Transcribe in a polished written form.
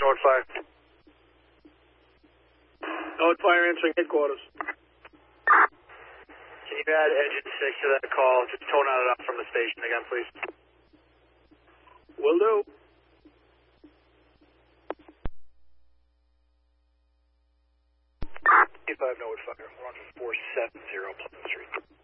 North Fire. North Fire answering headquarters. Can you add engine 6 to that call? Just tone out it up from the station again, please. Will do. 25 North Fire, we're on 470 Pleasant Street.